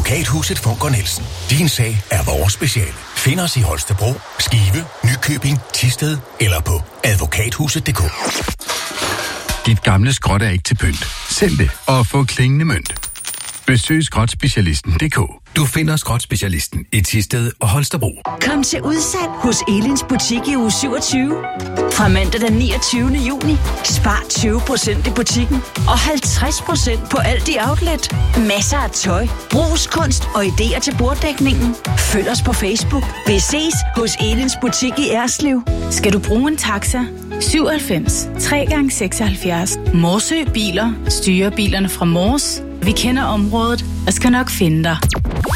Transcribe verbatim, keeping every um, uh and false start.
Advokathuset Funker Nielsen. Din sag er vores speciale. Find os i Holstebro, Skive, Nykøbing, Thisted eller på advokathuset punktum d k. Dit gamle skrot er ikke til pynt. Sælg det og få klingende mønt. Besøg skrotspecialisten punktum d k. Du finder skrotspecialisten i Thisted og Holstebro. Kom til udsalg hos Elins butik i uge syvogtyve. Fra mandag den niogtyvende juni. Spar tyve procent i butikken og halvtreds procent på alt i outlet. Masser af tøj, brugskunst og idéer til borddækningen. Følg os på Facebook. Vi ses hos Elins butik i Erslev. Skal du bruge en taxa? syvoghalvfems tre gange seksoghalvfjerds. Morsø Biler styrer bilerne fra Mors. Vi kender området og skal nok finde dig.